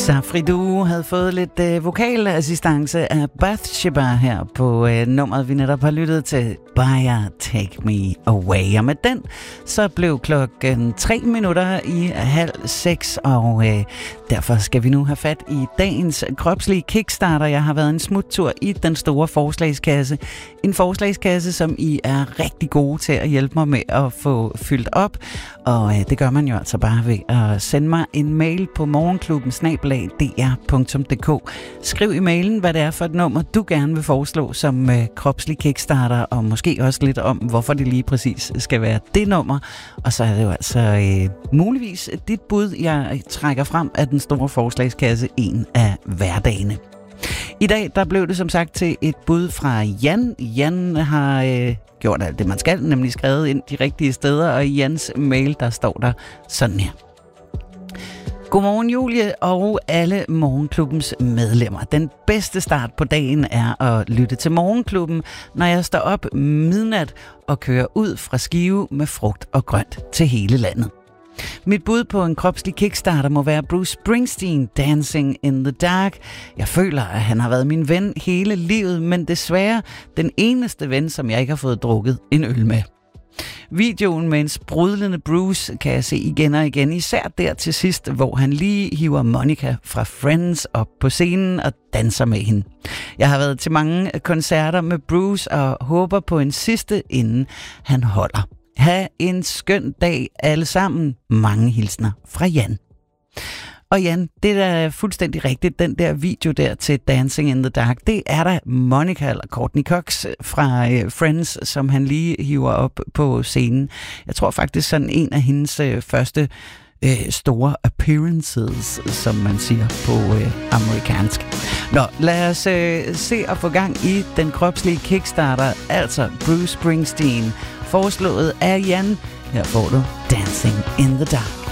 Safri Duo havde fået lidt vokalassistance af Bathsheba her på nummeret, vi netop har lyttet til, Baya Take Me Away. Og med den, så blev klokken 5:03, og derfor skal vi nu have fat i dagens kropslige kickstarter. Jeg har været en smuttur i den store forslagskasse. En forslagskasse, som I er rigtig gode til at hjælpe mig med at få fyldt op. Og det gør man jo altså bare ved at sende mig en mail på morgenklubben@dr.dk. Skriv i mailen, hvad det er for et nummer, du gerne vil foreslå som kropslig kickstarter, og måske også lidt om, hvorfor det lige præcis skal være det nummer. Og så er det jo altså muligvis dit bud, jeg trækker frem af den store forslagskasse en af hverdagene. I dag, der blev det som sagt til et bud fra Jan. Jan har gjort alt det, man skal, nemlig skrevet ind de rigtige steder, og i Jans mail, der står der sådan her. Godmorgen Julie og alle Morgenklubbens medlemmer. Den bedste start på dagen er at lytte til Morgenklubben, når jeg står op midnat og kører ud fra Skive med frugt og grønt til hele landet. Mit bud på en kropslig kickstarter må være Bruce Springsteen, Dancing in the Dark. Jeg føler, at han har været min ven hele livet, men desværre den eneste ven, som jeg ikke har fået drukket en øl med. Videoen med en sprudlende Bruce kan jeg se igen og igen, især der til sidst, hvor han lige hiver Monica fra Friends op på scenen og danser med hende. Jeg har været til mange koncerter med Bruce og håber på en sidste, inden han holder. Ha' en skøn dag alle sammen. Mange hilsner fra Jan. Og Jan, det er da fuldstændig rigtigt. Den der video der til Dancing in the Dark, det er da Monica eller Courtney Cox fra Friends, som han lige hiver op på scenen. Jeg tror faktisk sådan en af hendes første store appearances, som man siger på amerikansk. Nå, lad os se at få gang i den kropslige kickstarter, altså Bruce Springsteen, foreslået af Jan. Her får du Dancing in the Dark.